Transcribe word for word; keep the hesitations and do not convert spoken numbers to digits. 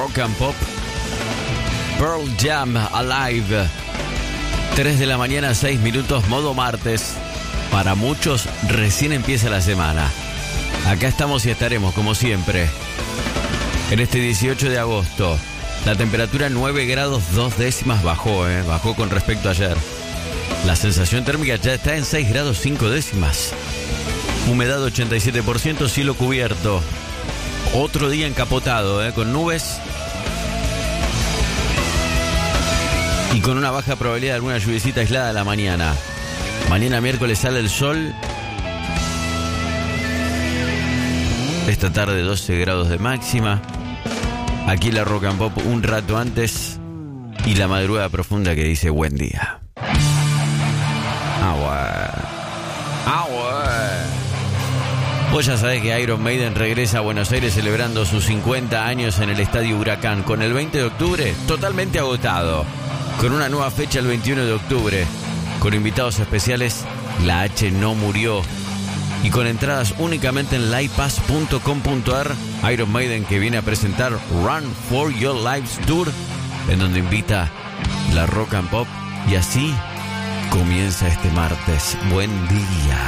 Rock and Pop. Pearl Jam Alive. tres de la mañana, seis minutos, modo martes. Para muchos recién empieza la semana. Acá estamos y estaremos como siempre. En este dieciocho de agosto. La temperatura nueve grados dos décimas bajó, eh, bajó con respecto a ayer. La sensación térmica ya está en seis grados cinco décimas. Humedad ochenta y siete por ciento, cielo cubierto. Otro día encapotado, eh, con nubes. Y con una baja probabilidad de alguna lluviecita aislada a la mañana. Mañana miércoles sale el sol. Esta tarde doce grados de máxima. Aquí la Rock and Pop un rato antes. Y la madrugada profunda que dice buen día. Ah, bueno. Ah, bueno. Vos ya sabés que Iron Maiden regresa a Buenos Aires celebrando sus cincuenta años en el Estadio Huracán. Con el veinte de octubre totalmente agotado. Con una nueva fecha el veintiuno de octubre. Con invitados especiales, La H no murió. Y con entradas únicamente en livepass punto com punto ar. Iron Maiden, que viene a presentar Run for Your Lives Tour, en donde invita la Rock and Pop. Y así comienza este martes. Buen día.